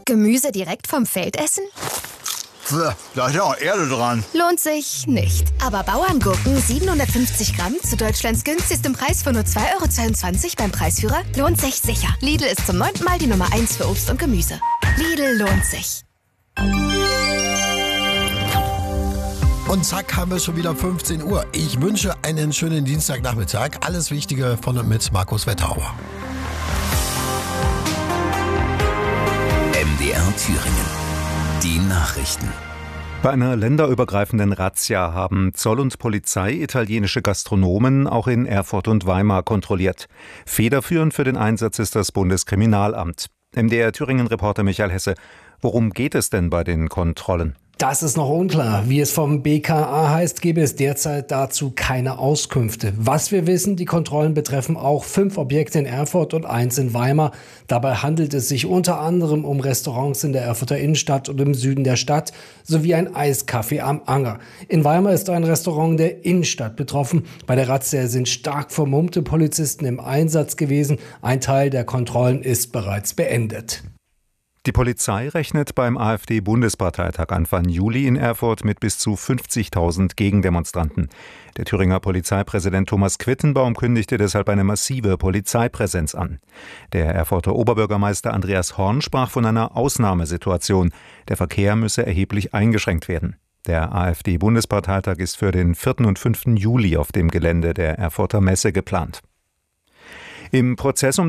Gemüse direkt vom Feld essen? Da ist ja auch Erde dran. Lohnt sich nicht. Aber Bauerngurken 750 Gramm zu Deutschlands günstigstem Preis von nur 2,22 € beim Preisführer lohnt sich sicher. Lidl ist zum 9. Mal die Nummer 1 für Obst und Gemüse. Lidl lohnt sich. Und zack, haben wir schon wieder 15 Uhr. Ich wünsche einen schönen Dienstagnachmittag. Alles Wichtige von und mit Markus Wetterauer. MDR Thüringen. Die Nachrichten. Bei einer länderübergreifenden Razzia haben Zoll und Polizei italienische Gastronomen auch in Erfurt und Weimar kontrolliert. Federführend für den Einsatz ist das Bundeskriminalamt. MDR Thüringen-Reporter Michael Hesse. Worum geht es denn bei den Kontrollen? Das ist noch unklar. Wie es vom BKA heißt, gebe es derzeit dazu keine Auskünfte. Was wir wissen, die Kontrollen betreffen auch 5 Objekte in Erfurt und 1 in Weimar. Dabei handelt es sich unter anderem um Restaurants in der Erfurter Innenstadt und im Süden der Stadt sowie ein Eiscafé am Anger. In Weimar ist ein Restaurant der Innenstadt betroffen. Bei der Razzia sind stark vermummte Polizisten im Einsatz gewesen. Ein Teil der Kontrollen ist bereits beendet. Die Polizei rechnet beim AfD-Bundesparteitag Anfang Juli in Erfurt mit bis zu 50.000 Gegendemonstranten. Der Thüringer Polizeipräsident Thomas Quittenbaum kündigte deshalb eine massive Polizeipräsenz an. Der Erfurter Oberbürgermeister Andreas Horn sprach von einer Ausnahmesituation. Der Verkehr müsse erheblich eingeschränkt werden. Der AfD-Bundesparteitag ist für den 4. und 5. Juli auf dem Gelände der Erfurter Messe geplant. Im Prozess um